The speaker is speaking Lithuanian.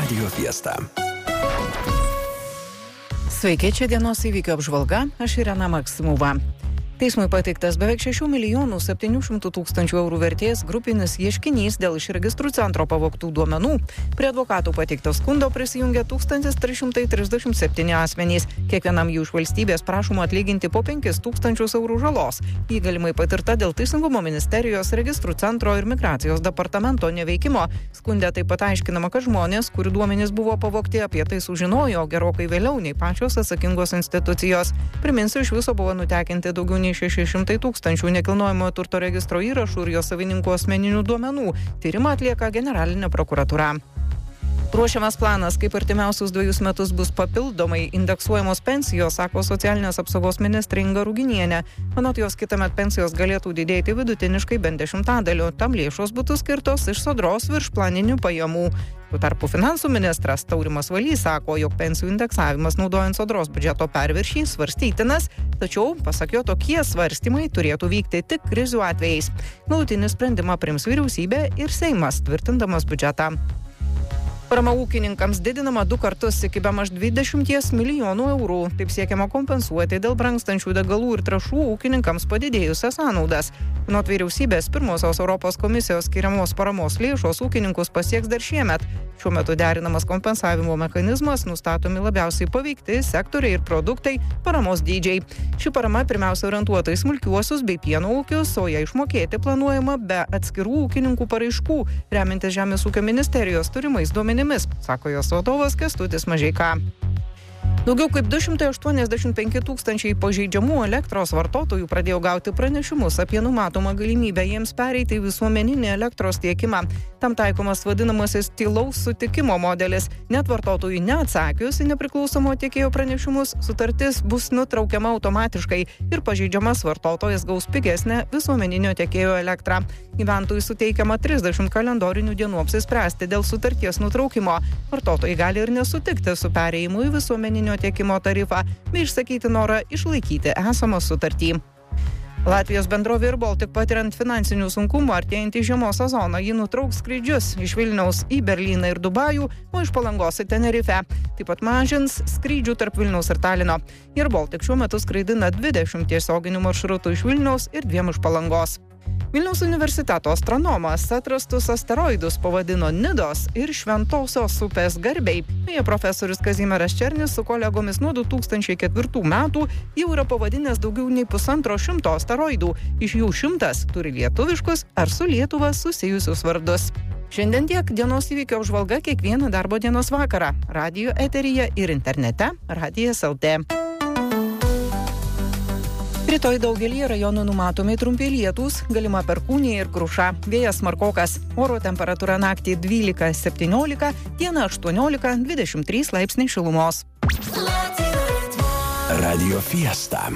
Radio Fiesta. Sveiki, čia dienos įvykio apžvalga, aš Irena Maksimova. Teismui pateiktas beveik 6 milijonų 700 tūkstančių eurų vertės grupinis ieškinys dėl iš registrų centro pavogtų duomenų. Prie advokatų pateikto skundo prisijungė 1337 asmenys. Kiekvienam jų iš valstybės prašoma atlyginti po 5 tūkstančius eurų žalos. Ji galimai patirta dėl Teisingumo ministerijos, registrų centro ir migracijos departamento neveikimo. Skunde taip pat aiškinama, kad žmonės, kurių duomenys buvo pavogti, apie tai sužinojo gerokai vėliau nei pačios atsakingos institucijos. Priminsiu, iš viso buvo nutekinti daugiau nei 600 tūkstančių nekilnojamojo turto registro įrašų ir jo savininkų asmeninių duomenų. Tyrimą atlieka generalinė prokuratūra. Ruošiamas planas, kaip artimiausius 2 metus bus papildomai indeksuojamos pensijos, sako socialinės apsaugos ministrė Inga Ruginienė. Anot jos, kitąmet pensijos galėtų didėti vidutiniškai bent 10%. Tam lėšos būtų skirtos iš sodros viršplaninių pajamų. Tuo tarpu finansų ministras Taurimas Valys sako, jog pensijų indeksavimas naudojant sodros biudžeto perviršį svarstytinas, tačiau, pasak jo, tokie svarstymai turėtų vykti tik krizių atvejais. Galutinį sprendimą priims vyriausybė ir Seimas, tvirtindamas biudžetą. Parama ūkininkams didinama 2 kartus iki bemaž 20 milijonų eurų. Taip siekiama kompensuoti dėl brangstančių degalų ir trąšų ūkininkams padidėjusias sąnaudas. Anot vyriausybės, pirmosios Europos komisijos skiriamos paramos lėšos ūkininkus pasieks dar šiemet. Šiuo metu derinamas kompensavimo mechanizmas, nustatomi labiausiai paveikti sektoriai ir produktai, paramos dydžiai. Ši parama pirmiausia orientuota į smulkiuosius bei pieno ūkius, o ją išmokėti planuojama be atskirų ūkininkų paraiškų, remintis Žemės ūkio ministerijos turimais duomenimis, sako jos vadovas Kęstutis Mažeika. Daugiau kaip 285 tūkstančiai pažeidžiamų elektros vartotojų pradėjo gauti pranešimus apie numatomą galimybę jiems pereiti į visuomeninį elektros tiekimą. Tam taikomas vadinamasis tylaus sutikimo modelis. Net vartotojui neatsakius į nepriklausomo tiekėjo pranešimus, sutartis bus nutraukiama automatiškai ir pažeidžiamas vartotojas gaus pigesnę visuomeninio tiekėjo elektrą. Gyventojui suteikiama 30 kalendorinių dienų apsispręsti dėl sutarties nutraukimo. Vartotojai gali ir nesutikti su perėjimu į visuomeninio tiekimo tarifą, bei išsakyti norą išlaikyti esamą sutartį. Latvijos bendrovė Air Baltic patiriant finansinių sunkumų artėjantį žiemos sezoną, ji nutrauks skrydžius iš Vilniaus į Berlyną ir Dubajų, o iš Palangos į Tenerife. Taip pat mažins skrydžių tarp Vilniaus ir Talino. Air Baltic šiuo metu skraidina 20 tiesioginių maršrutų iš Vilniaus ir 2 iš Palangos. Vilniaus universiteto astronomas atrastus asteroidus pavadino Nidos ir Šventosios upės garbei. Beje, profesorius Kazimieras Černis su kolegomis nuo 2004 metų jau yra pavadinęs daugiau nei 150 asteroidų. Iš jų 100 turi lietuviškus ar su Lietuva susijusius vardus. Šiandien tiek, dienos įvykio apžvalga kiekvieną darbo dienos vakarą. Radijo eteryje ir internete Radijas LT. Rytoj daugelį rajonų numatomi trumpi lietūs, galima perkūnija ir kruša. Vėjas smarkokas. Oro temperatūra naktį 12-17, dieną 18-23 laipsniai šilumos. Radio Fiesta.